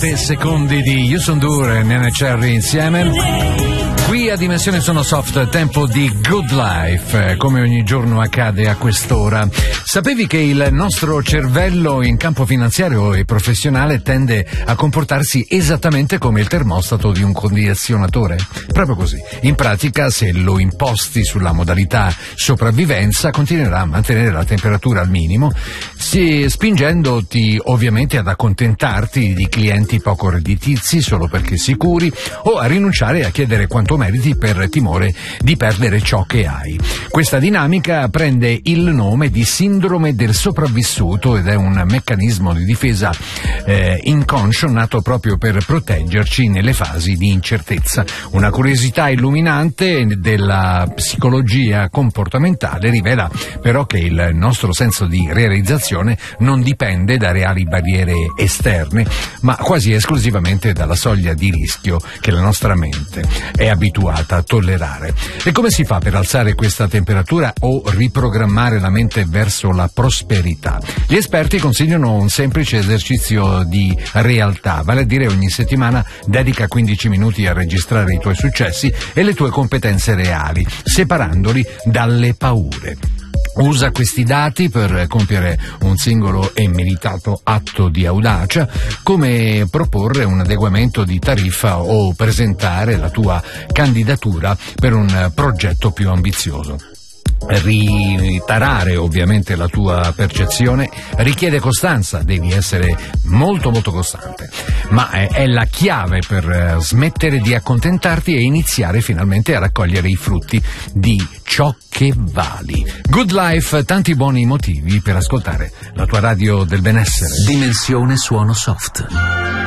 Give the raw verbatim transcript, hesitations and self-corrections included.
sette secondi di Houston Dur e Nene Cherry insieme. Qui a Dimensione Sono Soft, tempo di Good Life, come ogni giorno accade a quest'ora. Sapevi che il nostro cervello in campo finanziario e professionale tende a comportarsi esattamente come il termostato di un condizionatore? Proprio così. In pratica, se lo imposti sulla modalità sopravvivenza, continuerà a mantenere la temperatura al minimo, si, spingendoti ovviamente ad accontentarti di clienti poco redditizi solo perché sicuri, o a rinunciare a chiedere quanto meriti per timore di perdere ciò che hai. Questa dinamica prende il nome di sindrome del sopravvissuto ed è un meccanismo di difesa eh, inconscio nato proprio per proteggerci nelle fasi di incertezza. Una curiosità illuminante della psicologia comportamentale rivela però che il nostro senso di realizzazione non dipende da reali barriere esterne, ma quasi esclusivamente dalla soglia di rischio che la nostra mente è abituata a tollerare. E come si fa per alzare questa temperatura o riprogrammare la mente verso la prosperità? Gli esperti consigliano un semplice esercizio di realtà, vale a dire ogni settimana dedica quindici minuti a registrare i tuoi successi e le tue competenze reali, separandoli dalle paure. Usa questi dati per compiere un singolo e meritato atto di audacia, come proporre un adeguamento di tariffa o presentare la tua candidatura per un progetto più ambizioso. Ritarare ovviamente la tua percezione richiede costanza, devi essere molto molto costante, ma è, è la chiave per smettere di accontentarti e iniziare finalmente a raccogliere i frutti di ciò che vali. Good Life, tanti buoni motivi per ascoltare la tua radio del benessere. Dimensione Suono Soft.